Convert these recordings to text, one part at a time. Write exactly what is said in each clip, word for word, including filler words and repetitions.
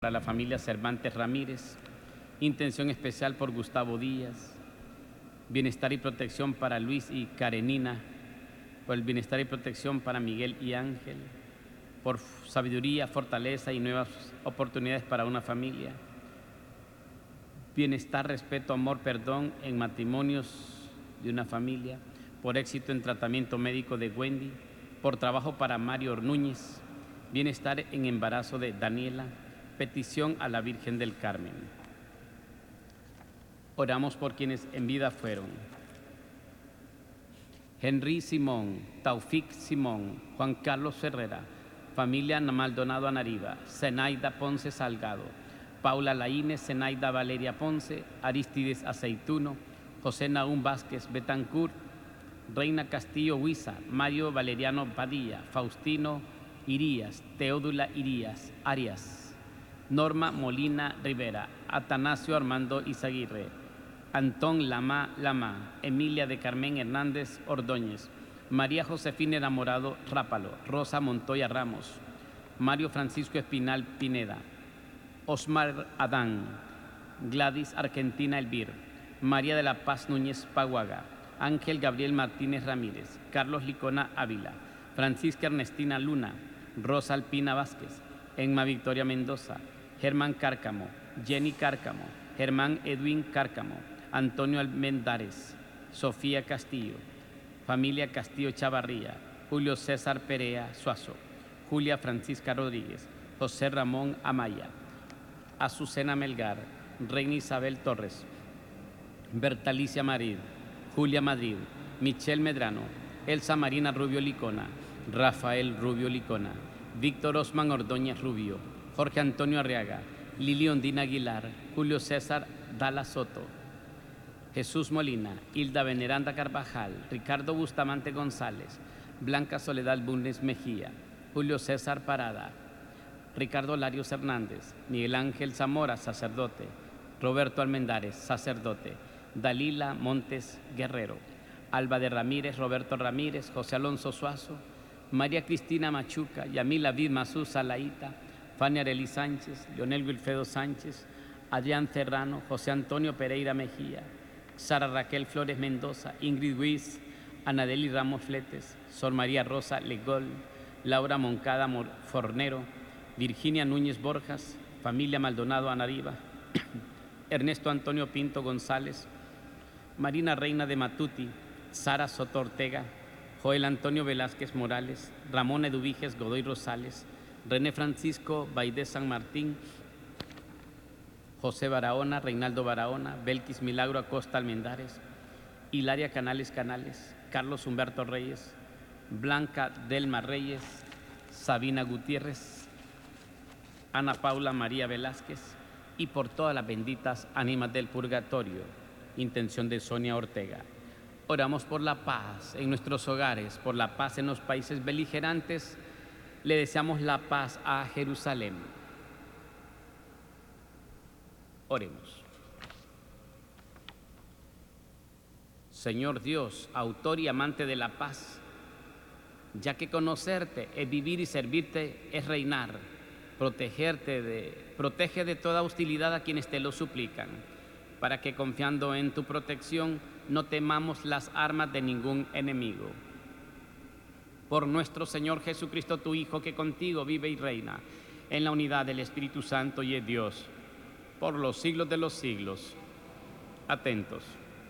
Para la familia Cervantes Ramírez, intención especial por Gustavo Díaz, bienestar y protección para Luis y Karenina, por el bienestar y protección para Miguel y Ángel, por sabiduría, fortaleza y nuevas oportunidades para una familia, bienestar, respeto, amor, perdón en matrimonios de una familia, por éxito en tratamiento médico de Wendy, por trabajo para Mario Núñez, bienestar en embarazo de Daniela, petición a la Virgen del Carmen. Oramos por quienes en vida fueron: Henry Simón, Taufik Simón, Juan Carlos Herrera, familia Maldonado Anariba, Zenaida Ponce Salgado, Paula Laínez, Zenaida Valeria Ponce, Aristides Aceituno, José Naúm Vázquez Betancourt, Reina Castillo Huiza, Mario Valeriano Padilla, Faustino Irías, Teódula Irías Arias, Norma Molina Rivera, Atanasio Armando Izaguirre, Antón Lama Lama, Emilia de Carmen Hernández Ordóñez, María Josefina Enamorado Rápalo, Rosa Montoya Ramos, Mario Francisco Espinal Pineda, Osmar Adán, Gladys Argentina Elvir, María de la Paz Núñez Paguaga, Ángel Gabriel Martínez Ramírez, Carlos Licona Ávila, Francisca Ernestina Luna, Rosa Alpina Vázquez, Emma Victoria Mendoza, Germán Cárcamo, Jenny Cárcamo, Germán Edwin Cárcamo, Antonio Almendares, Sofía Castillo, familia Castillo Chavarría, Julio César Perea Suazo, Julia Francisca Rodríguez, José Ramón Amaya, Azucena Melgar, Reina Isabel Torres, Bertalicia Madrid, Julia Madrid, Michelle Medrano, Elsa Marina Rubio Licona, Rafael Rubio Licona, Víctor Osman Ordóñez Rubio, Jorge Antonio Arriaga, Lili Ondina Aguilar, Julio César Dala Soto, Jesús Molina, Hilda Veneranda Carvajal, Ricardo Bustamante González, Blanca Soledad Bundes Mejía, Julio César Parada, Ricardo Larios Hernández, Miguel Ángel Zamora, sacerdote, Roberto Almendares, sacerdote, Dalila Montes Guerrero, Alba de Ramírez, Roberto Ramírez, José Alonso Suazo, María Cristina Machuca, Yamila Vidmazú Salaíta, Fania Arely Sánchez, Leonel Wilfredo Sánchez, Adrián Serrano, José Antonio Pereira Mejía, Sara Raquel Flores Mendoza, Ingrid Ruiz, Anadeli Ramos Fletes, Sor María Rosa Legol, Laura Moncada Fornero, Virginia Núñez Borjas, familia Maldonado Anariba, Ernesto Antonio Pinto González, Marina Reina de Matuti, Sara Soto Ortega, Joel Antonio Velázquez Morales, Ramón Eduviges Godoy Rosales, René Francisco Baidé San Martín, José Barahona, Reinaldo Barahona, Belkis Milagro Acosta Almendares, Hilaria Canales Canales, Carlos Humberto Reyes, Blanca Delma Reyes, Sabina Gutiérrez, Ana Paula María Velázquez, y por todas las benditas ánimas del purgatorio, intención de Sonia Ortega. Oramos por la paz en nuestros hogares, por la paz en los países beligerantes. Le deseamos la paz a Jerusalén. Oremos. Señor Dios, autor y amante de la paz, ya que conocerte es vivir y servirte es reinar, protegerte de, protege de toda hostilidad a quienes te lo suplican, para que confiando en tu protección no temamos las armas de ningún enemigo. Por nuestro Señor Jesucristo, tu Hijo, que contigo vive y reina en la unidad del Espíritu Santo y es Dios, por los siglos de los siglos. Atentos.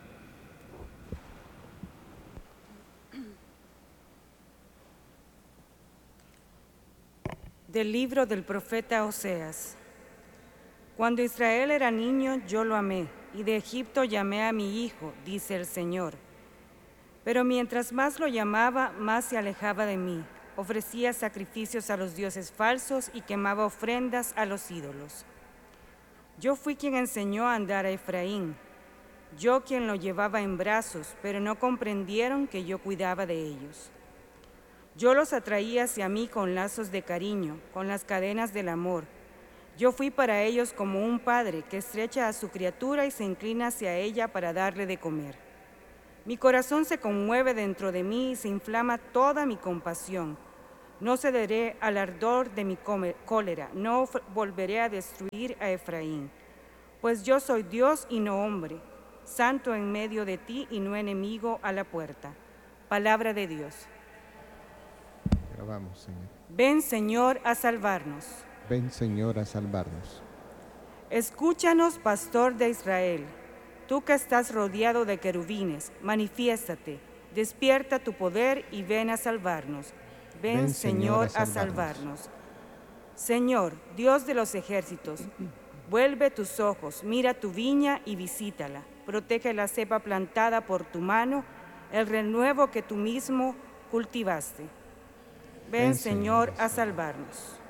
Del libro del profeta Oseas. Cuando Israel era niño, yo lo amé, y de Egipto llamé a mi hijo, dice el Señor. Pero mientras más lo llamaba, más se alejaba de mí. Ofrecía sacrificios a los dioses falsos y quemaba ofrendas a los ídolos. Yo fui quien enseñó a andar a Efraín, yo quien lo llevaba en brazos, pero no comprendieron que yo cuidaba de ellos. Yo los atraía hacia mí con lazos de cariño, con las cadenas del amor. Yo fui para ellos como un padre que estrecha a su criatura y se inclina hacia ella para darle de comer. Mi corazón se conmueve dentro de mí y se inflama toda mi compasión, No cederé al ardor de mi cólera, no volveré a destruir a Efraín. Pues yo soy Dios y no hombre, santo en medio de ti y no enemigo a la puerta. Palabra de Dios. Grabamos, Señor. Ven, Señor, a salvarnos. Ven, Señor, a salvarnos. Escúchanos, pastor de Israel. Tú que estás rodeado de querubines, manifiéstate, despierta tu poder y ven a salvarnos. Ven, Ven, Señor, Señor, a a salvarnos. Señor, Dios de los ejércitos, vuelve tus ojos, mira tu viña y visítala. Protege la cepa plantada por tu mano, el renuevo que tú mismo cultivaste. Ven, Ven, Señor, Señor, a salvarnos.